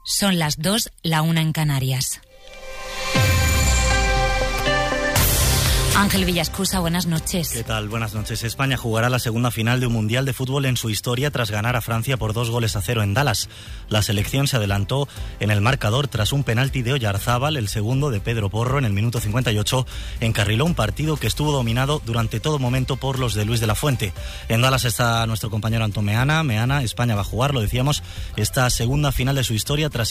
Son las 2, la 1 en Canarias. Ángel Villascusa, buenas noches. ¿Qué tal? Buenas noches. España jugará la segunda final de un Mundial de Fútbol en su historia tras ganar a Francia por 2-0 en Dallas. La selección se adelantó en el marcador tras un penalti de Oyarzábal, el segundo de Pedro Porro en el minuto 58, encarriló un partido que estuvo dominado durante todo momento por los de Luis de la Fuente. En Dallas está nuestro compañero Antón Meana. España va a jugar, lo decíamos, esta segunda final de su historia tras